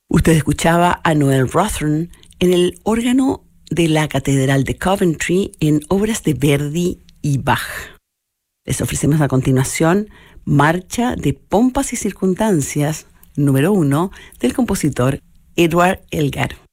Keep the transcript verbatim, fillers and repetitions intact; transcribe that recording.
Usted escuchaba a Noel Rothern en el órgano de la Catedral de Coventry en obras de Verdi y Bach. Les ofrecemos a continuación Marcha de Pompas y Circunstancias, número uno, del compositor Edward Elgar.